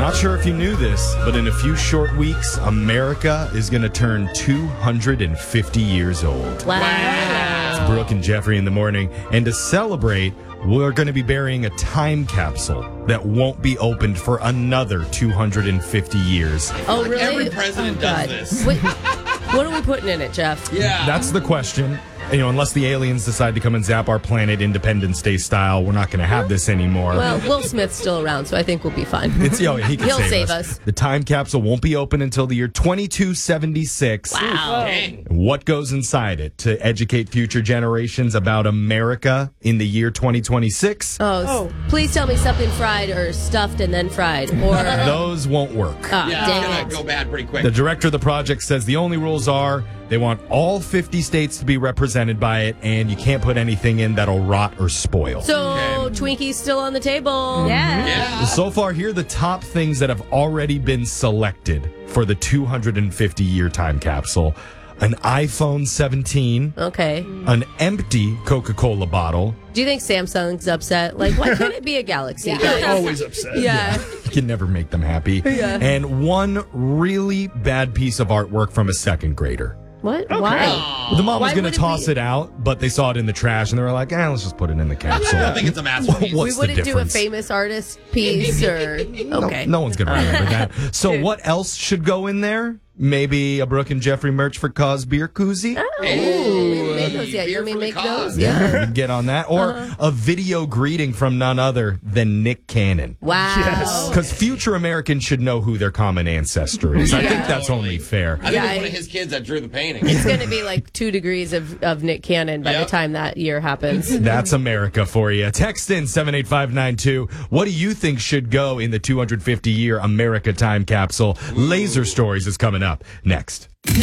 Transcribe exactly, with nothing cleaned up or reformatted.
Not sure if you knew this, but in a few short weeks, America is going to turn two hundred fifty years old. Wow. It's Brooke and Jeffrey in the morning. And to celebrate, we're going to be burying a time capsule that won't be opened for another two hundred fifty years. Oh, Like really? every president oh, does God. this. Wait, what are we putting in it, Jeff? Yeah. That's the question. You know, unless the aliens decide to come and zap our planet Independence Day style, we're not going to have this anymore. Well, Will Smith's still around, so I think we'll be fine. It's, oh, he can He'll save, save us. us. The time capsule won't be open until the year twenty-two seventy-six. Wow. Dang. What goes inside it to educate future generations about America in the year twenty twenty-six? Oh, oh, please tell me something fried or stuffed and then fried. Or Those won't work. Ah, Yeah, dang it's going it. to go bad pretty quick. The director of the project says the only rules are they want all fifty states to be represented by it, and you can't put anything in that'll rot or spoil. So, Okay. Twinkie's still on the table. Yeah. yeah. So far, here are the top things that have already been selected for the two hundred fifty year time capsule. An iPhone seventeen, Okay. an empty Coca-Cola bottle. Do you think Samsung's upset? Like, why can't it be a Galaxy? guys? Always upset. Yeah. You can never make them happy. Yeah. And one really bad piece of artwork from a second grader. What? Why? The mom was Why going would to it toss be- it out, but they saw it in the trash, and they were like, eh, let's just put it in the capsule. I think it's a masterpiece. What's we the wouldn't do a difference? famous artist piece or... Okay. No, no one's going to remember that. So what else should go in there? Maybe a Brooke and Jeffrey merch for Cause Beer Koozie? Oh, Hey, we haven't made those yet. You beer want me for to the make cause. those? Yeah, we can get on that. Or Uh-huh. a video greeting from none other than Nick Cannon. Wow. Yes. Because future Americans should know who their common ancestor is. I Yeah, think that's totally. only fair. I think Yeah, it was one I- of his kids that drew the painting. It's going to be like two degrees of, of Nick Cannon by Yep. the time that year happens. That's America for you. Text in seven eight five nine two. What do you think should go in the two hundred fifty year America time capsule? Laser Stories is coming up next.